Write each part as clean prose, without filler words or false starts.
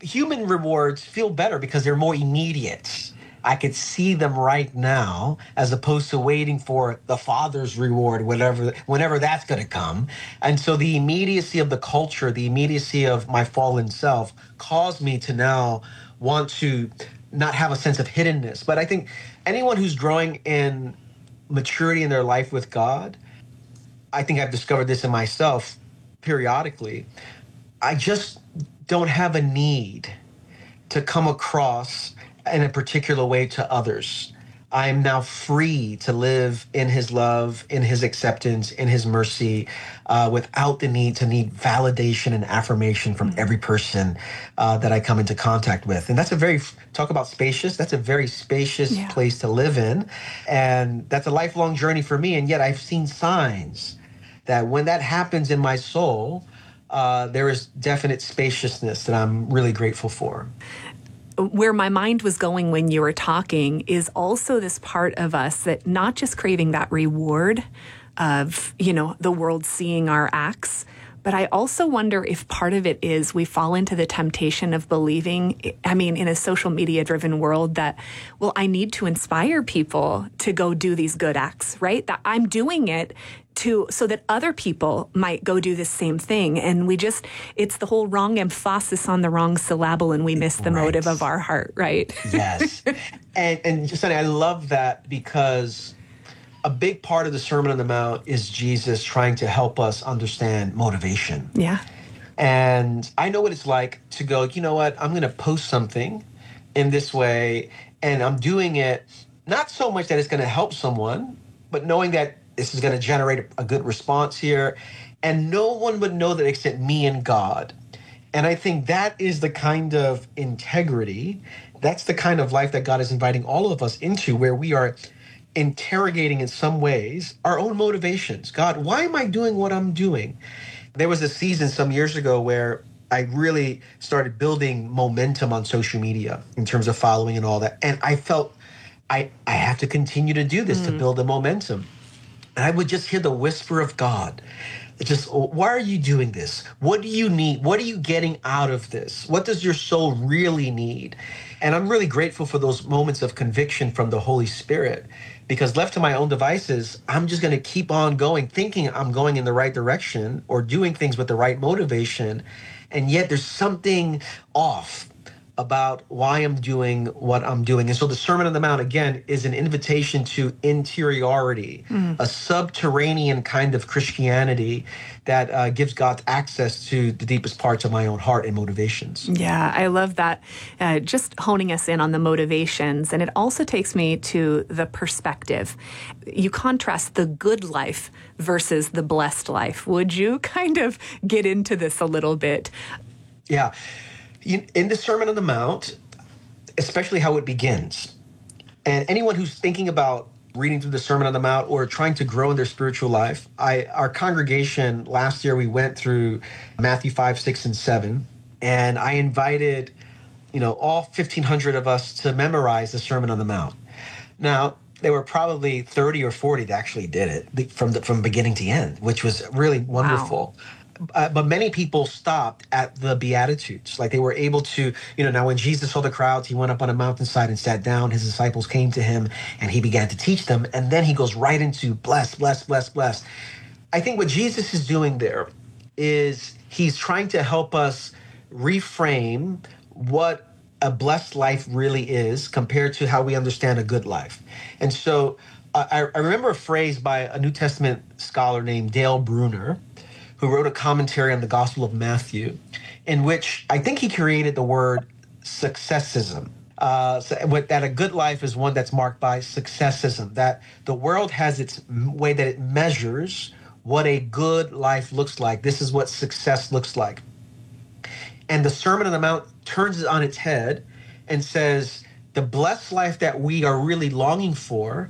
human rewards feel better because they're more immediate. I could see them right now as opposed to waiting for the Father's reward, whenever that's going to come. And so the immediacy of the culture, the immediacy of my fallen self caused me to now want to not have a sense of hiddenness. But I think anyone who's growing in maturity in their life with God, I think I've discovered this in myself periodically. I just don't have a need to come across in a particular way to others. I'm now free to live in his love, in his acceptance, in his mercy, without the need validation and affirmation from every person that I come into contact with. And that's talk about spacious, that's a very spacious place to live in. And that's a lifelong journey for me. And yet I've seen signs that when that happens in my soul, there is definite spaciousness that I'm really grateful for. Where my mind was going when you were talking is also this part of us that not just craving that reward of, the world seeing our acts, but I also wonder if part of it is we fall into the temptation of believing, in a social media driven world that, I need to inspire people to go do these good acts, right? That I'm doing it so that other people might go do the same thing. And it's the whole wrong emphasis on the wrong syllable, and we miss the motive of our heart, right? Yes. And Sonny, I love that because a big part of the Sermon on the Mount is Jesus trying to help us understand motivation. Yeah. And I know what it's like to go, you know what, I'm going to post something in this way, and I'm doing it not so much that it's going to help someone, but knowing that this is going to generate a good response here. And no one would know that except me and God. And I think that is the kind of integrity, that's the kind of life that God is inviting all of us into, where we are interrogating in some ways our own motivations. God, why am I doing what I'm doing? There was a season some years ago where I really started building momentum on social media in terms of following and all that. And I felt I have to continue to do this to build the momentum. And I would just hear the whisper of God. Just, why are you doing this? What do you need? What are you getting out of this? What does your soul really need? And I'm really grateful for those moments of conviction from the Holy Spirit, because left to my own devices, I'm just going to keep on going, thinking I'm going in the right direction or doing things with the right motivation. And yet there's something off about why I'm doing what I'm doing. And so the Sermon on the Mount, again, is an invitation to interiority, a subterranean kind of Christianity that gives God access to the deepest parts of my own heart and motivations. Yeah, I love that. Just honing us in on the motivations. And it also takes me to the perspective. You contrast the good life versus the blessed life. Would you kind of get into this a little bit? Yeah. In the Sermon on the Mount, especially how it begins, and anyone who's thinking about reading through the Sermon on the Mount or trying to grow in their spiritual life, our congregation last year, we went through Matthew 5, 6, and 7, and I invited, all 1,500 of us to memorize the Sermon on the Mount. Now, there were probably 30 or 40 that actually did it from beginning to end, which was really wonderful. Wow. But many people stopped at the Beatitudes. Like they were able to, now when Jesus saw the crowds, he went up on a mountainside and sat down. His disciples came to him and he began to teach them. And then he goes right into bless, bless, bless, bless. I think what Jesus is doing there is he's trying to help us reframe what a blessed life really is compared to how we understand a good life. And so I remember a phrase by a New Testament scholar named Dale Bruner, who wrote a commentary on the Gospel of Matthew, in which I think he created the word successism. That a good life is one that's marked by successism, that the world has its way that it measures what a good life looks like. This is what success looks like. And the Sermon on the Mount turns it on its head and says, the blessed life that we are really longing for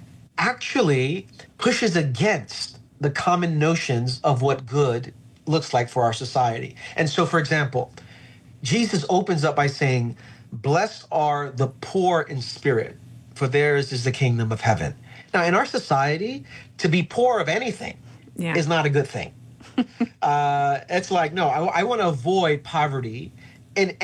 actually pushes against the common notions of what good looks like for our society. And so, for example, Jesus opens up by saying, blessed are the poor in spirit, for theirs is the kingdom of heaven. Now, in our society, to be poor of anything is not a good thing. It's like, no, I want to avoid poverty in